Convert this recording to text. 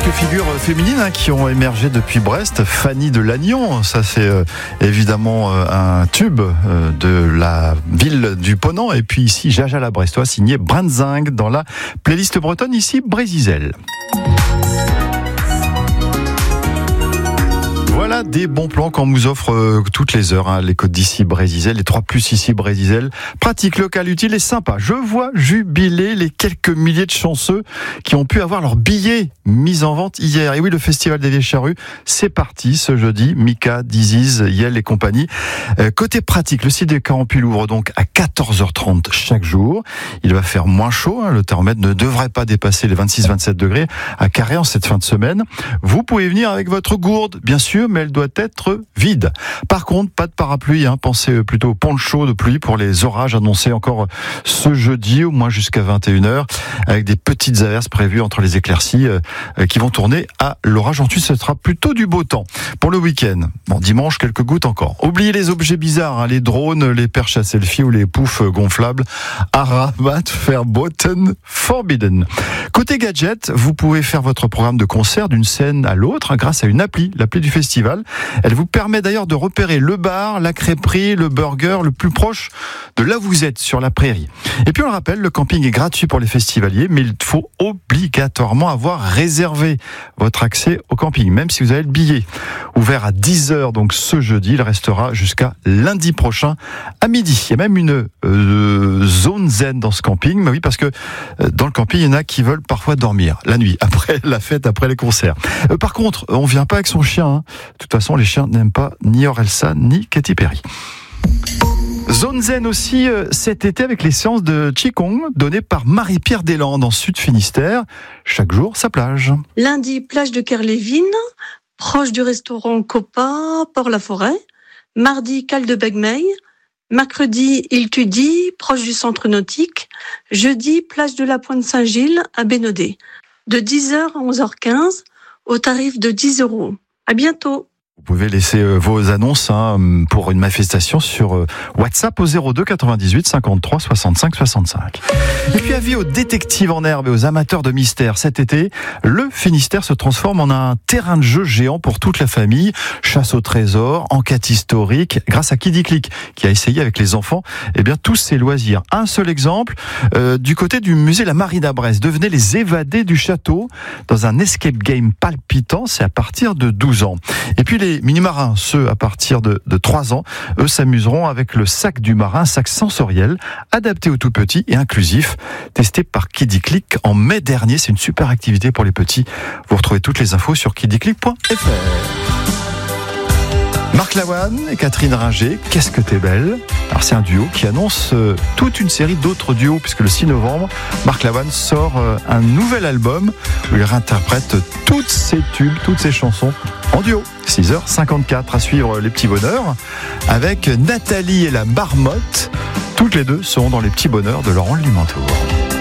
quelques figures féminines qui ont émergé depuis Brest. Fanny de Lannion, ça c'est évidemment un tube de la ville du Ponant. Et puis ici, Jaja la Brestois, signé Brandzingue dans la playlist bretonne, ici Brésisel. Voilà des bons plans qu'on vous offre toutes les heures, les côtes d'ici Brésisel, les 3+ ici Brésisel. Pratique, local, utile et sympa. Je vois jubiler les quelques milliers de chanceux qui ont pu avoir leurs billets mis en vente hier. Et oui, le Festival des Vieilles Charrues, c'est parti ce jeudi. Mika, Diziz, Yel et compagnie. Côté pratique, le site des Carampules ouvre donc à 14h30 chaque jour. Il va faire moins chaud, le thermomètre ne devrait pas dépasser les 26-27 degrés à Carré en cette fin de semaine. Vous pouvez venir avec votre gourde, bien sûr, mais elle doit être vide. Par contre, pas de parapluie, pensez plutôt au poncho de pluie pour les orages annoncés encore ce jeudi, au moins jusqu'à 21h, avec des petites averses prévues entre les éclaircies qui vont tourner à l'orage. Ensuite, ce sera plutôt du beau temps. Pour le week-end, dimanche, quelques gouttes encore. Oubliez les objets bizarres, les drones, les perches à selfie ou les poufs gonflables. Arabat, verboten, forbidden. Côté gadget, vous pouvez faire votre programme de concert d'une scène à l'autre grâce à une l'appli du festival. Elle vous permet d'ailleurs de repérer le bar, la crêperie, le burger le plus proche de là où vous êtes, sur la prairie. Et puis on le rappelle, le camping est gratuit pour les festivaliers, mais il faut obligatoirement avoir réservé votre accès au camping, même si vous avez le billet. Ouvert à 10h donc ce jeudi, il restera jusqu'à lundi prochain à midi. Il y a même une zone zen dans ce camping, mais oui, parce que dans le camping, il y en a qui veulent parfois dormir la nuit, après la fête, après les concerts. Par contre, on vient pas avec son chien. De toute façon, les chiens n'aiment pas ni Orelsan ni Katy Perry. Zone zen aussi cet été avec les séances de Qigong données par Marie-Pierre Deslandes en Sud-Finistère. Chaque jour, sa plage. Lundi, plage de Kerlévin, proche du restaurant Copa, Port-la-Forêt. Mardi, cale de Begmeil. Mercredi, île Tudy, proche du centre nautique. Jeudi, plage de la Pointe Saint-Gilles à Bénodet. De 10h à 11h15, au tarif de 10 €. À bientôt. Vous pouvez laisser vos annonces pour une manifestation sur WhatsApp au 02 98 53 65 65. Et puis avis aux détectives en herbe et aux amateurs de mystères. Cet été, le Finistère se transforme en un terrain de jeu géant pour toute la famille. Chasse au trésor, enquête historique, grâce à Kiddy Click qui a essayé avec les enfants tous ces loisirs. Un seul exemple, du côté du musée La Marine à Brest. Devenez les évadés du château dans un escape game palpitant. C'est à partir de 12 ans. Et puis les mini-marins, ceux à partir de 3 ans, eux s'amuseront avec le sac du marin, sac sensoriel, adapté aux tout petits et inclusif, testé par Kiddy Click en mai dernier. C'est une super activité pour les petits. Vous retrouvez toutes les infos sur kiddyclick.fr. Marc Lavoine et Catherine Ringer, Qu'est-ce que t'es belle. Alors c'est un duo qui annonce toute une série d'autres duos, puisque le 6 novembre, Marc Lavoine sort un nouvel album où il réinterprète toutes ses tubes, toutes ses chansons en duo. 6h54 à suivre les petits bonheurs avec Nathalie et la marmotte. Toutes les deux seront dans les petits bonheurs de Laurent Limantour.